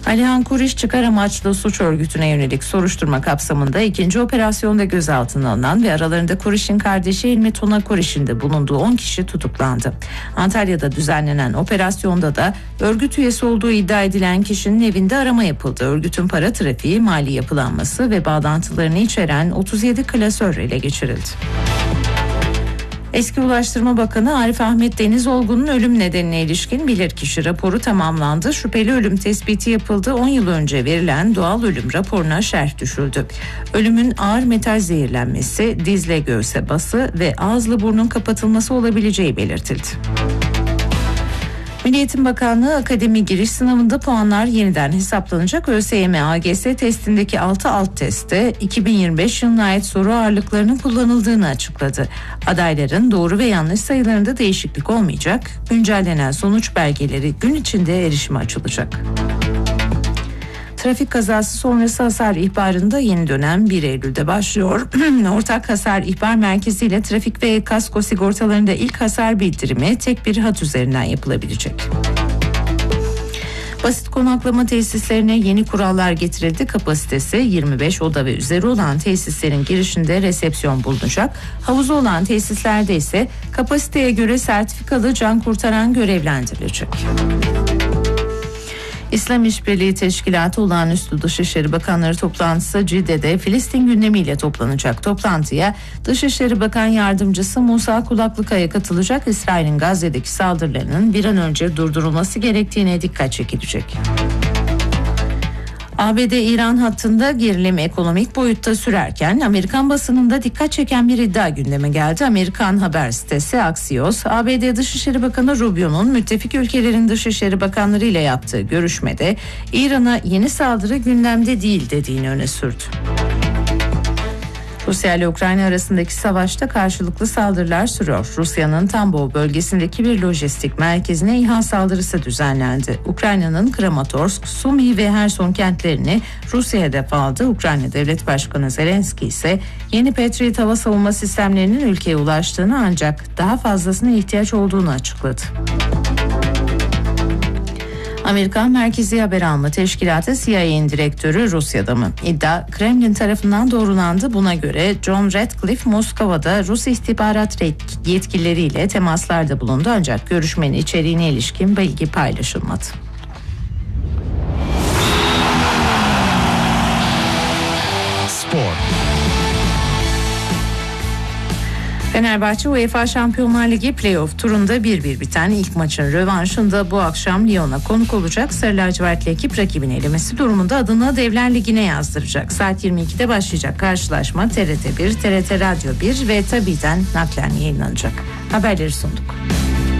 Alihan Kuriş çıkar amaçlı suç örgütüne yönelik soruşturma kapsamında ikinci operasyonda gözaltına alınan ve aralarında Kuriş'in kardeşi İlmi Tuna Kuriş'in de bulunduğu 10 kişi tutuklandı. Antalya'da düzenlenen operasyonda da örgüt üyesi olduğu iddia edilen kişinin evinde arama yapıldı. Örgütün para trafiği, mali yapılanması ve bağlantılarını içeren 37 klasör ele geçirildi. Eski Ulaştırma Bakanı Arif Ahmet Denizolgun'un ölüm nedenine ilişkin bilirkişi raporu tamamlandı. Şüpheli ölüm tespiti yapıldı. 10 yıl önce verilen doğal ölüm raporuna şerh düşüldü. Ölümün ağır metal zehirlenmesi, dizle göğse bası ve ağızla burnun kapatılması olabileceği belirtildi. Milli Eğitim Bakanlığı akademi giriş sınavında puanlar yeniden hesaplanacak. ÖSYM AGS testindeki 6 alt testte 2025 yılına ait soru ağırlıklarının kullanıldığını açıkladı. Adayların doğru ve yanlış sayılarında değişiklik olmayacak. Güncellenen sonuç belgeleri gün içinde erişime açılacak. Trafik kazası sonrası hasar ihbarında yeni dönem 1 Eylül'de başlıyor. Ortak Hasar İhbar Merkezi ile trafik ve kasko sigortalarında ilk hasar bildirimi tek bir hat üzerinden yapılabilecek. Basit konaklama tesislerine yeni kurallar getirildi. Kapasitesi 25 oda ve üzeri olan tesislerin girişinde resepsiyon bulunacak. Havuzu olan tesislerde ise kapasiteye göre sertifikalı can kurtaran görevlendirilecek. İslam İşbirliği Teşkilatı Olağanüstü Dışişleri Bakanları toplantısı Cidde'de Filistin gündemiyle toplanacak. Toplantıya Dışişleri Bakan Yardımcısı Musa Kulaklıkaya katılacak. İsrail'in Gazze'deki saldırılarının bir an önce durdurulması gerektiğine dikkat çekilecek. ABD-İran hattında gerilim ekonomik boyutta sürerken Amerikan basınında dikkat çeken bir iddia gündeme geldi. Amerikan haber sitesi Axios, ABD Dışişleri Bakanı Rubio'nun müttefik ülkelerin dışişleri bakanları ile yaptığı görüşmede İran'a yeni saldırı gündemde değil dediğini öne sürdü. Rusya ile Ukrayna arasındaki savaşta karşılıklı saldırılar sürüyor. Rusya'nın Tambov bölgesindeki bir lojistik merkezine İHA saldırısı düzenlendi. Ukrayna'nın Kramatorsk, Sumy ve Herson kentlerini Rusya hedef aldı. Ukrayna Devlet Başkanı Zelenski ise yeni Patriot hava savunma sistemlerinin ülkeye ulaştığını ancak daha fazlasına ihtiyaç olduğunu açıkladı. Amerikan Merkezi Haber Alma Teşkilatı CIA'nin direktörü Rusya'da mı? İddia Kremlin tarafından doğrulandı. Buna göre John Ratcliffe Moskova'da Rus istihbarat yetkilileriyle temaslarda bulundu ancak görüşmenin içeriğine ilişkin bilgi paylaşılmadı. Spor. Fenerbahçe UEFA Şampiyonlar Ligi playoff turunda 1-1 biten ilk maçın rövanşında bu akşam Lyon'a konuk olacak. Sarı lacivertli ekip rakibini elemesi durumunda adını Devler Ligi'ne yazdıracak. Saat 22'de başlayacak karşılaşma TRT1, TRT Radyo 1 ve tabi'den naklen yayınlanacak. Haberleri sunduk.